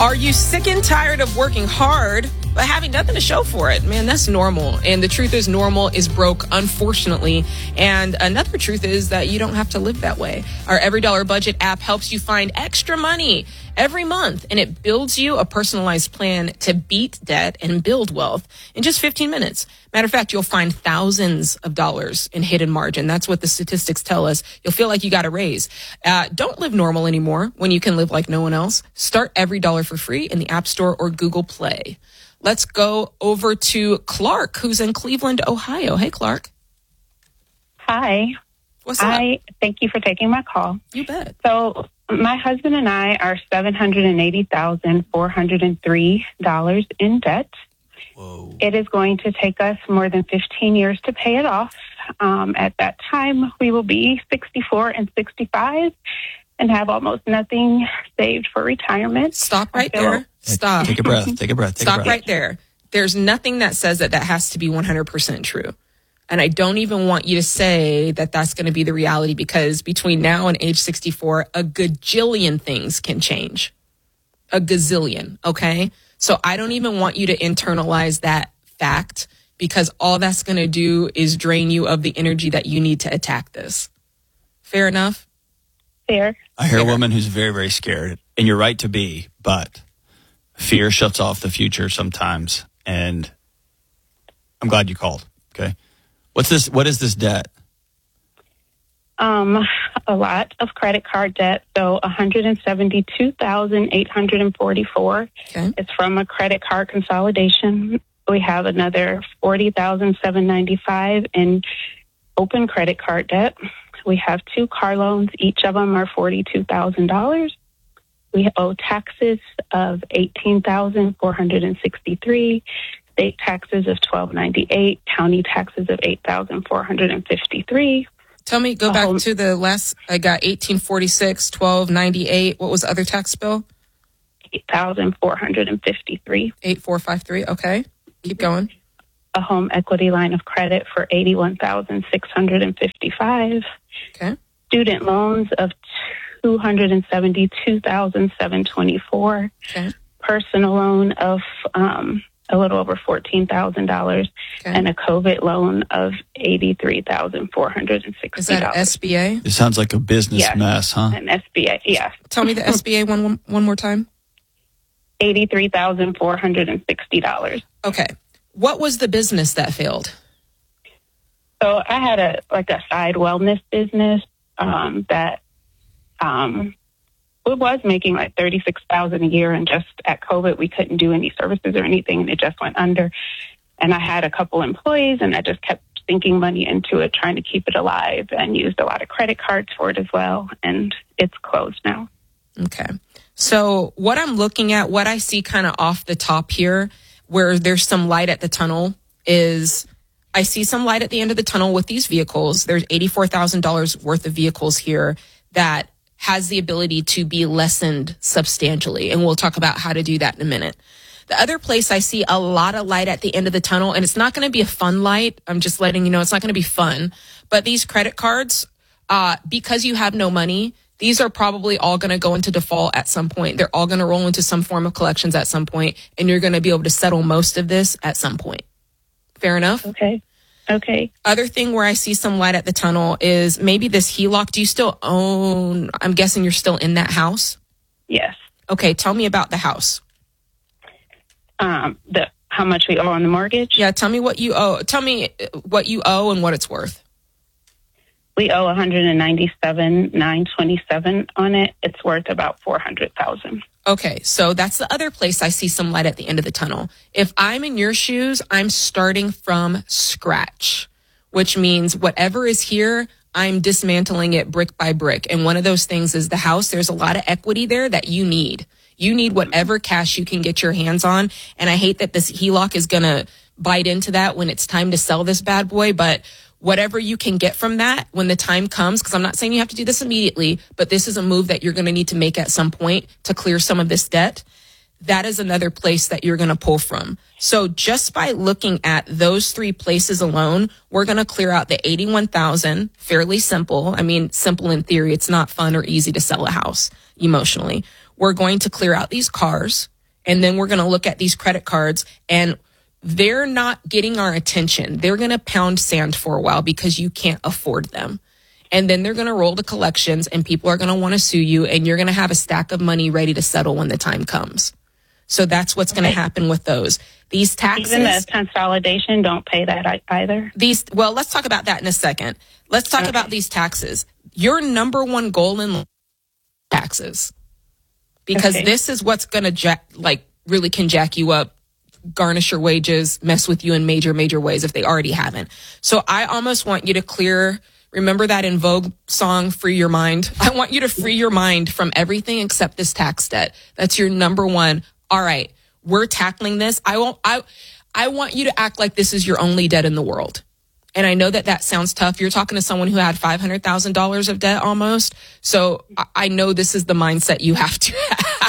Are you sick and tired of working hard but having nothing to show for it? Man, that's normal. And the truth is, normal is broke, unfortunately. And another truth is that you don't have to live that way. Our Every Dollar Budget app helps you find extra money every month, and it builds you a personalized plan to beat debt and build wealth in just 15 minutes. Matter of fact, you'll find thousands of dollars in hidden margin. That's what the statistics tell us. You'll feel like you got a raise. Don't live normal anymore when you can live like no one else. Start Every Dollar for free in the App Store or Google Play. Let's go over to Clark, who's in Cleveland, Ohio. Hey, Clark. Hi. What's up? Thank you for taking my call. You bet. So my husband and I are $780,403 in debt. Whoa. It is going to take us more than 15 years to pay it off. At that time, we will be 64 and 65 and have almost nothing saved for retirement. Stop right there. Stop. Take a breath. Take a breath. Stop right there. There's nothing that says that has to be 100% true. And I don't even want you to say that that's going to be the reality, because between now and age 64, a gajillion things can change. A gazillion, okay? So I don't even want you to internalize that fact, because all that's going to do is drain you of the energy that you need to attack this. Fair enough? Fair. I hear a woman who's very, very scared, and you're right to be, but fear shuts off the future sometimes, and I'm glad you called, okay? What is this debt? A lot of credit card debt. So $172,844. Okay. It's from a credit card consolidation. We have another $40,795 in open credit card debt. We have 2 car loans. Each of them are $42,000. We owe taxes of $18,463. State taxes of $1,298, county taxes of $8,453. Tell me, go back to the last, I got 1846, 1298. What was the other tax bill? 8,453. 8453. Okay. Keep going. A home equity line of credit for $81,655. Okay. Student loans of $272,724. Okay. Personal loan of a little over $14,000, and a COVID loan of $83,460. Is that an SBA? It sounds like a business mess, huh? An SBA, yeah. Tell me the SBA one more time. $83,460. Okay. What was the business that failed? So I had a side wellness business that it was making like $36,000 a year, and just at COVID we couldn't do any services or anything, and it just went under. And I had a couple employees, and I just kept sinking money into it, trying to keep it alive, and used a lot of credit cards for it as well. And it's closed now. Okay. So what I'm looking at, what I see kind of off the top here, where there's some light at the tunnel, is I see some light at the end of the tunnel with these vehicles. There's $84,000 worth of vehicles here that has the ability to be lessened substantially. And we'll talk about how to do that in a minute. The other place I see a lot of light at the end of the tunnel, and it's not going to be a fun light. I'm just letting you know it's not going to be fun. But these credit cards, because you have no money, these are probably all going to go into default at some point. They're all going to roll into some form of collections at some point, and you're going to be able to settle most of this at some point. Fair enough? Okay. Other thing where I see some light at the tunnel is maybe this HELOC. Do you still own, I'm guessing you're still in that house? Yes. Okay, tell me about the house. How much we owe on the mortgage? Yeah, tell me what you owe. Tell me what you owe and what it's worth. We owe $197,927 on it. It's worth about $400,000. Okay, so that's the other place I see some light at the end of the tunnel. If I'm in your shoes, I'm starting from scratch, which means whatever is here, I'm dismantling it brick by brick. And one of those things is the house. There's a lot of equity there that you need. You need whatever cash you can get your hands on. And I hate that this HELOC is going to bite into that when it's time to sell this bad boy, but whatever you can get from that when the time comes, because I'm not saying you have to do this immediately, but this is a move that you're going to need to make at some point to clear some of this debt. That is another place that you're going to pull from. So just by looking at those 3 places alone, we're going to clear out the $81,000, fairly simple. I mean, simple in theory. It's not fun or easy to sell a house emotionally. we're going to clear out these cars, and then we're going to look at these credit cards, and they're not getting our attention. They're going to pound sand for a while because you can't afford them. And then they're going to roll to collections, and people are going to want to sue you, and you're going to have a stack of money ready to settle when the time comes. So that's what's going to happen with those. These taxes. Even the consolidation don't pay that either. Well, let's talk about that in a second. Let's talk about these taxes. Your number one goal in taxes, because this is what's going to really can jack you up, garnish your wages, mess with you in major, major ways if they already haven't. So I almost want you to remember that In Vogue song, Free Your Mind? I want you to free your mind from everything except this tax debt. That's your number one. All right, we're tackling this. I want you to act like this is your only debt in the world. And I know that sounds tough. You're talking to someone who had $500,000 of debt almost. So I know this is the mindset you have to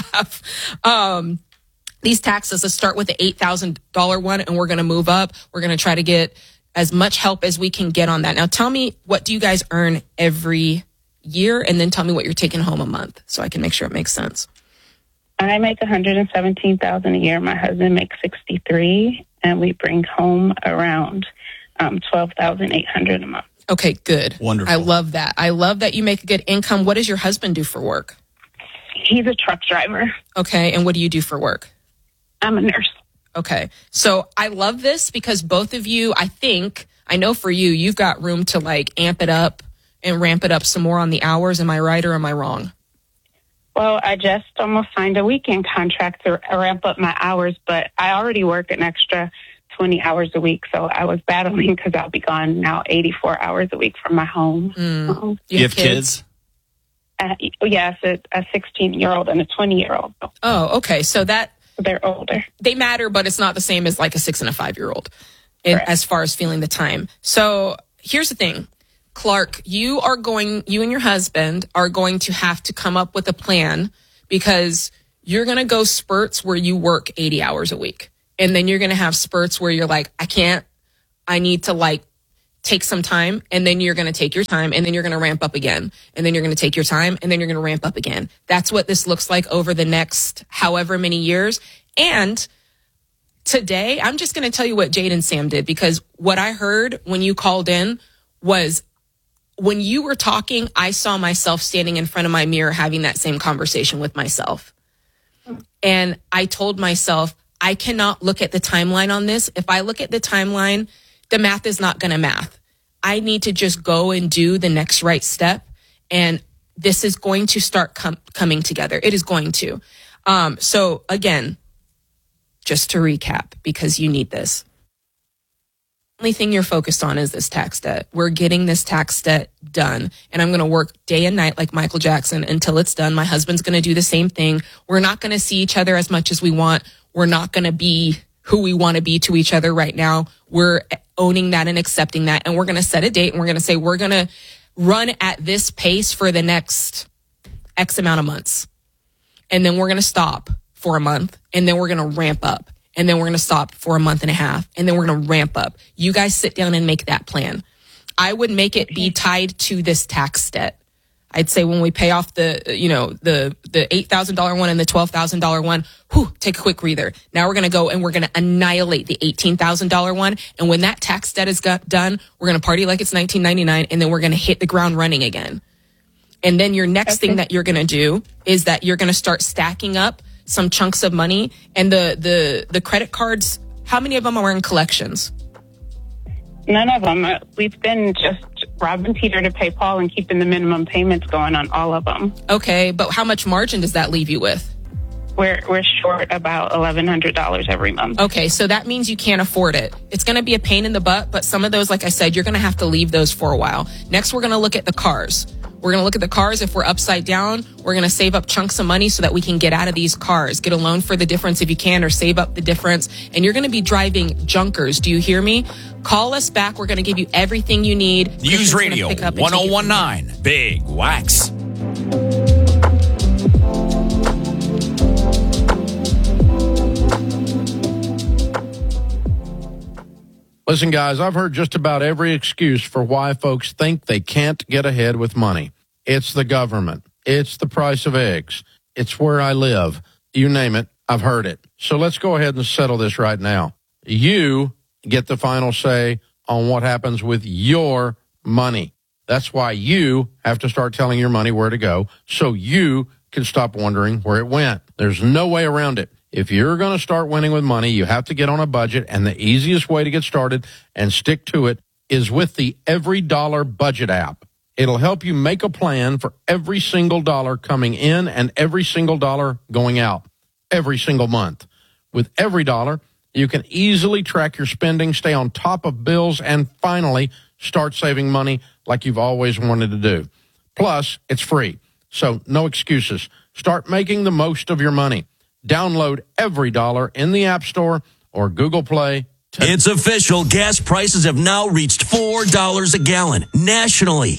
have. These taxes, let's start with the $8,000 one, and we're going to move up. We're going to try to get as much help as we can get on that. Now tell me, what do you guys earn every year? And then tell me what you're taking home a month so I can make sure it makes sense. I make $117,000 a year. My husband makes $63,000, and we bring home around $12,800 a month. Okay, good. Wonderful. I love that. I love that you make a good income. What does your husband do for work? He's a truck driver. Okay, and what do you do for work? I'm a nurse. Okay, so I love this because both of you, I know for you, you've got room to amp it up and ramp it up some more on the hours. Am I right or am I wrong? Well, I just almost signed a weekend contract to ramp up my hours, but I already work an extra 20 hours a week. So I was battling because I'll be gone now 84 hours a week from my home. Do you have kids? Yes, a 16-year-old and a 20-year-old. Oh, okay. So they're older. They matter, but it's not the same as a 6 and a 5-year-old as far as feeling the time. So here's the thing. Clark, you and your husband are going to have to come up with a plan, because you're going to go spurts where you work 80 hours a week. And then you're going to have spurts where you're like, I need to take some time. And then you're going to take your time, and then you're going to ramp up again. And then you're going to take your time, and then you're going to ramp up again. That's what this looks like over the next however many years. And today, I'm just going to tell you what Jade and Sam did, because what I heard when you called in was, when you were talking, I saw myself standing in front of my mirror having that same conversation with myself. And I told myself, I cannot look at the timeline on this. If I look at the timeline, the math is not going to math. I need to just go and do the next right step. And this is going to start coming together. It is going to. So again, just to recap, because you need this. Only thing you're focused on is this tax debt. We're getting this tax debt done, and I'm going to work day and night like Michael Jackson until it's done. My husband's going to do the same thing. We're not going to see each other as much as we want. We're not going to be who we want to be to each other right now. We're owning that and accepting that, and we're going to set a date, and we're going to say we're going to run at this pace for the next X amount of months, and then we're going to stop for a month, and then we're going to ramp up. And then we're going to stop for a month and a half, and then we're going to ramp up. You guys sit down and make that plan. I would make it be tied to this tax debt. I'd say when we pay off the $8,000 one and the $12,000 one, take a quick breather. Now we're going to go and we're going to annihilate the $18,000 one. And when that tax debt is done, we're going to party like it's 1999, and then we're going to hit the ground running again. And then your next thing that you're going to do is that you're going to start stacking up some chunks of money, and the credit cards. How many of them are in collections? None of them. We've been just robbing Peter to pay Paul and keeping the minimum payments going on all of them. Okay, but how much margin does that leave you with? We're short about $1,100 every month. Okay, so that means you can't afford it. It's going to be a pain in the butt, but some of those, like I said, you're going to have to leave those for a while. Next, we're going to look at the cars. We're going to look at the cars. If we're upside down, we're going to save up chunks of money so that we can get out of these cars. Get a loan for the difference if you can, or save up the difference. And you're going to be driving junkers. Do you hear me? Call us back. We're going to give you everything you need. News Radio 1019, Big Wax. Listen, guys, I've heard just about every excuse for why folks think they can't get ahead with money. It's the government. It's the price of eggs. It's where I live. You name it, I've heard it. So let's go ahead and settle this right now. You get the final say on what happens with your money. That's why you have to start telling your money where to go so you can stop wondering where it went. There's no way around it. If you're going to start winning with money, you have to get on a budget, and the easiest way to get started and stick to it is with the Every Dollar Budget app. It'll help you make a plan for every single dollar coming in and every single dollar going out every single month. With Every Dollar, you can easily track your spending, stay on top of bills, and finally start saving money like you've always wanted to do. Plus, it's free, so no excuses. Start making the most of your money. Download Every Dollar in the App Store or Google Play. It's official. Gas prices have now reached $4 a gallon nationally.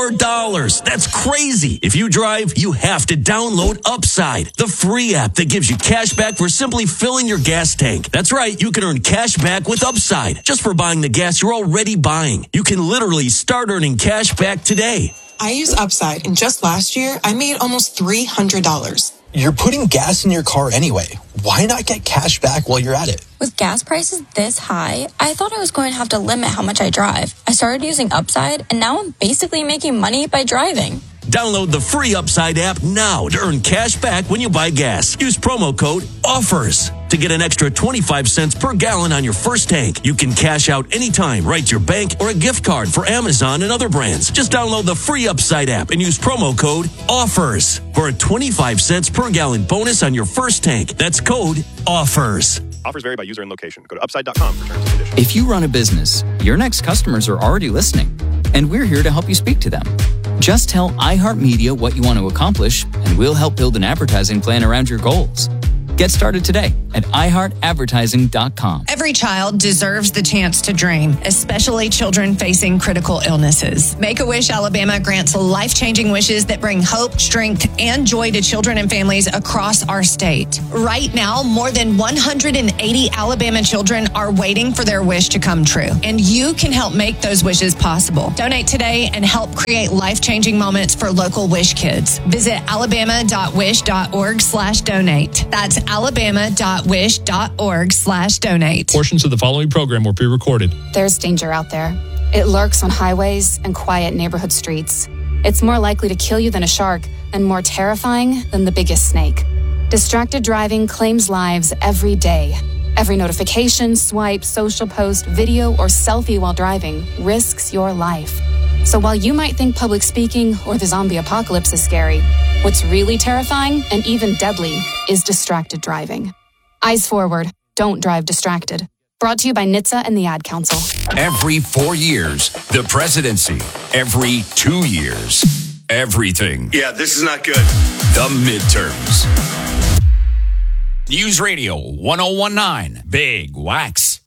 $4. That's crazy. If you drive, you have to download Upside, the free app that gives you cash back for simply filling your gas tank. That's right. You can earn cash back with Upside just for buying the gas you're already buying. You can literally start earning cash back today. I use Upside, and just last year, I made almost $300. You're putting gas in your car anyway. Why not get cash back while you're at it? With gas prices this high, I thought I was going to have to limit how much I drive. I started using Upside, and now I'm basically making money by driving. Download the free Upside app now to earn cash back when you buy gas. Use promo code OFFERS to get an extra 25 cents per gallon on your first tank. You can cash out anytime, right to your bank, or a gift card for Amazon and other brands. Just download the free Upside app and use promo code OFFERS for a 25 cents per gallon bonus on your first tank. That's code OFFERS. Offers vary by user and location. Go to upside.com for terms and conditions. If you run a business, your next customers are already listening, and we're here to help you speak to them. Just tell iHeartMedia what you want to accomplish, and we'll help build an advertising plan around your goals. Get started today at iHeartAdvertising.com. Every child deserves the chance to dream, especially children facing critical illnesses. Make-A-Wish Alabama grants life-changing wishes that bring hope, strength, and joy to children and families across our state. Right now, more than 180 Alabama children are waiting for their wish to come true, and you can help make those wishes possible. Donate today and help create life-changing moments for local Wish kids. Visit alabama.wish.org/donate. That's alabama.wish.org/donate. Portions of the following program were pre-recorded. There's danger out there. It lurks on highways and quiet neighborhood streets. It's more likely to kill you than a shark and more terrifying than the biggest snake. Distracted driving claims lives every day. Every notification, swipe, social post, video, or selfie while driving risks your life. So while you might think public speaking or the zombie apocalypse is scary, what's really terrifying and even deadly is distracted driving. Eyes forward. Don't drive distracted. Brought to you by NHTSA and the Ad Council. Every 4 years, the presidency. Every 2 years, everything. Yeah, this is not good. The midterms. News Radio 1019, Big Wax.